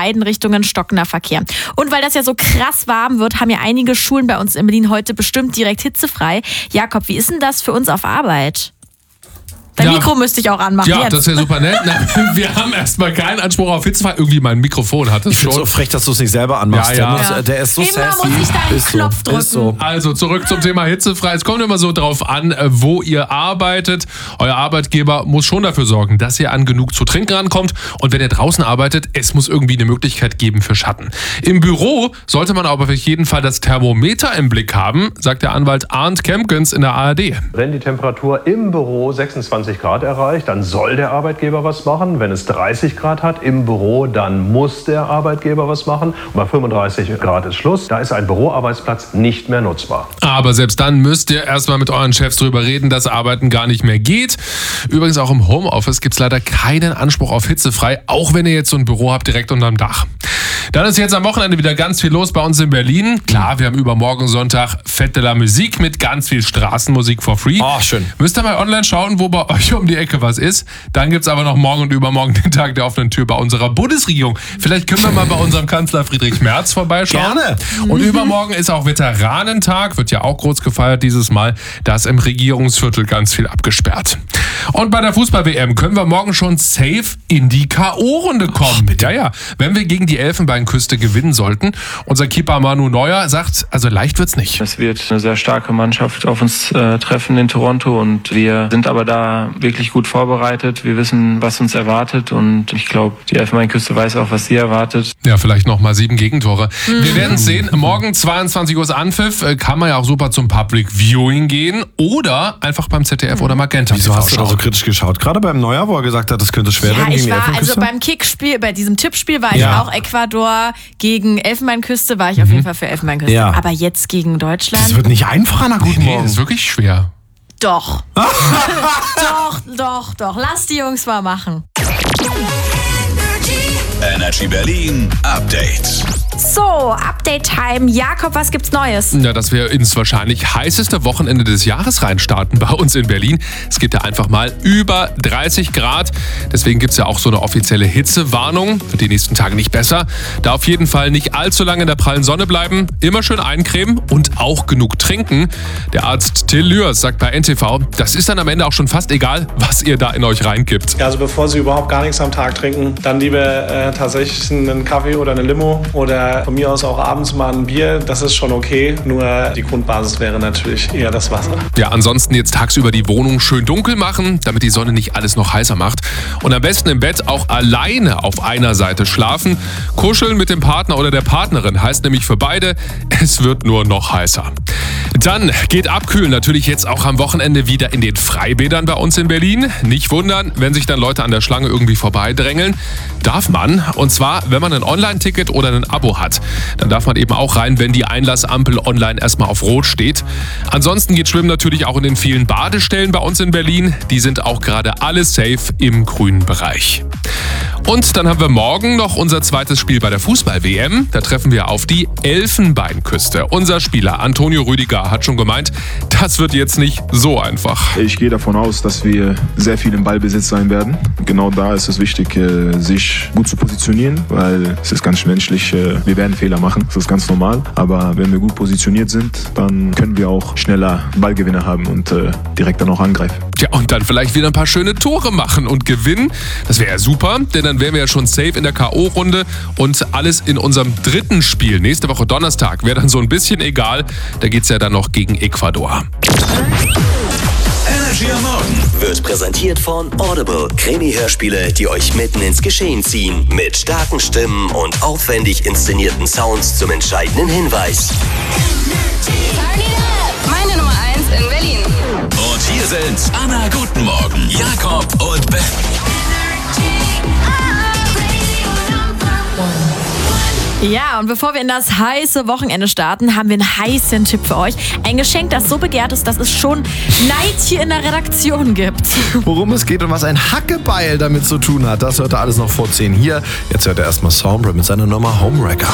beiden Richtungen stockender Verkehr. Und weil das ja so krass warm wird, haben ja einige Schulen bei uns in Berlin heute bestimmt direkt hitzefrei. Jakob, wie ist denn das für uns auf Arbeit? Dein Mikro müsste ich auch anmachen. Ja, jetzt. Das wäre super nett. Wir haben erstmal keinen Anspruch auf Hitzefrei. Irgendwie mein Mikrofon hat es Ich schon. finde es so frech, dass du es nicht selber anmachst. Ja. Der ist so Immer sassy. muss ich da einen Knopf drücken. Ist so. Also zurück zum Thema Hitzefrei. Es kommt immer so drauf an, wo ihr arbeitet. Euer Arbeitgeber muss schon dafür sorgen, dass ihr an genug zu trinken rankommt. Und wenn ihr draußen arbeitet, es muss irgendwie eine Möglichkeit geben für Schatten. Im Büro sollte man aber auf jeden Fall das Thermometer im Blick haben, sagt der Anwalt Arndt Kempkens in der ARD. Wenn die Temperatur im Büro 26 Grad erreicht, dann soll der Arbeitgeber was machen. Wenn es 30 Grad hat im Büro, dann muss der Arbeitgeber was machen. Und bei 35 Grad ist Schluss. Da ist ein Büroarbeitsplatz nicht mehr nutzbar. Aber selbst dann müsst ihr erstmal mit euren Chefs drüber reden, dass Arbeiten gar nicht mehr geht. Übrigens auch im Homeoffice gibt es leider keinen Anspruch auf hitzefrei, auch wenn ihr jetzt so ein Büro habt direkt unterm Dach. Dann ist jetzt am Wochenende wieder ganz viel los bei uns in Berlin. Klar, wir haben übermorgen Sonntag Fête de la Musique mit ganz viel Straßenmusik for free. Oh, schön. Müsst ihr mal online schauen, wo bei euch um die Ecke was ist. Dann gibt's aber noch morgen und übermorgen den Tag der offenen Tür bei unserer Bundesregierung. Vielleicht können wir mal bei unserem Kanzler Friedrich Merz vorbeischauen. Gerne. Und übermorgen ist auch Veteranentag, wird ja auch groß gefeiert dieses Mal. Da ist im Regierungsviertel ganz viel abgesperrt. Und bei der Fußball-WM können wir morgen schon safe in die K.O.-Runde kommen. Ja. Wenn wir gegen die Elfenbeinküste gewinnen sollten. Unser Keeper Manu Neuer sagt, also leicht wird's nicht. Es wird eine sehr starke Mannschaft auf uns treffen in Toronto und wir sind aber da wirklich gut vorbereitet. Wir wissen, was uns erwartet und ich glaube, die Elfenbeinküste weiß auch, was sie erwartet. Ja, vielleicht nochmal 7 Gegentore. Wir werden es sehen. Morgen 22 Uhr ist Anpfiff. Kann man ja auch super zum Public Viewing gehen oder einfach beim ZDF oder Magenta. Wieso hast du da so kritisch geschaut? Gerade beim Neuer, wo er gesagt hat, das könnte schwer werden gegen die Elfenbeinküste? Also beim Kickspiel, bei diesem Tippspiel war ich auch Ecuador gegen Elfenbeinküste, war ich auf jeden Fall für Elfenbeinküste. Ja. Aber jetzt gegen Deutschland? Das wird nicht einfach an einer guten Morgen. Das ist wirklich schwer. Doch. Doch. Lass die Jungs mal machen. Energy Berlin Update. So, Update-Time. Jakob, was gibt's Neues? Ja, dass wir ins wahrscheinlich heißeste Wochenende des Jahres reinstarten bei uns in Berlin. Es gibt ja einfach mal über 30 Grad. Deswegen gibt's ja auch so eine offizielle Hitzewarnung. Für die nächsten Tage nicht besser. Da auf jeden Fall nicht allzu lange in der prallen Sonne bleiben. Immer schön eincremen und auch genug trinken. Der Arzt Till Lührs sagt bei NTV, das ist dann am Ende auch schon fast egal, was ihr da in euch reinkippt. Also bevor Sie überhaupt gar nichts am Tag trinken, dann lieber tatsächlich einen Kaffee oder eine Limo oder von mir aus auch abends mal ein Bier. Das ist schon okay, nur die Grundbasis wäre natürlich eher das Wasser. Ja, ansonsten jetzt tagsüber die Wohnung schön dunkel machen, damit die Sonne nicht alles noch heißer macht. Und am besten im Bett auch alleine auf einer Seite schlafen. Kuscheln mit dem Partner oder der Partnerin heißt nämlich für beide, es wird nur noch heißer. Dann geht abkühlen natürlich jetzt auch am Wochenende wieder in den Freibädern bei uns in Berlin. Nicht wundern, wenn sich dann Leute an der Schlange irgendwie vorbeidrängeln. Darf man, und zwar, wenn man ein Online-Ticket oder ein Abo hat. Dann darf man eben auch rein, wenn die Einlassampel online erstmal auf Rot steht. Ansonsten geht Schwimmen natürlich auch in den vielen Badestellen bei uns in Berlin. Die sind auch gerade alle safe im grünen Bereich. Und dann haben wir morgen noch unser zweites Spiel bei der Fußball-WM. Da treffen wir auf die Elfenbeinküste. Unser Spieler Antonio Rüdiger hat schon gemeint, das wird jetzt nicht so einfach. Ich gehe davon aus, dass wir sehr viel im Ballbesitz sein werden. Genau da ist es wichtig, sich gut zu positionieren, weil es ist ganz menschlich, wir werden Fehler machen, das ist ganz normal. Aber wenn wir gut positioniert sind, dann können wir auch schneller Ballgewinne haben und direkt dann auch angreifen. Ja, und dann vielleicht wieder ein paar schöne Tore machen und gewinnen. Das wäre ja super, denn dann wären wir ja schon safe in der K.O.-Runde und alles in unserem dritten Spiel. Nächste Woche Donnerstag wäre dann so ein bisschen egal. Da geht's ja dann noch gegen Ecuador. Energy am Morgen wird präsentiert von Audible. Krimi-Hörspiele, die euch mitten ins Geschehen ziehen. Mit starken Stimmen und aufwendig inszenierten Sounds zum entscheidenden Hinweis. Meine Nummer 1 in Berlin. Und hier sind Anna Guten Morgen, Jakob und Ben. Ja, und bevor wir in das heiße Wochenende starten, haben wir einen heißen Tipp für euch. Ein Geschenk, das so begehrt ist, dass es schon Neid hier in der Redaktion gibt. Worum es geht und was ein Hackebeil damit zu tun hat, das hört ihr alles noch vor 10 hier. Jetzt hört ihr erstmal Soundbrand mit seiner Nummer Homewrecker.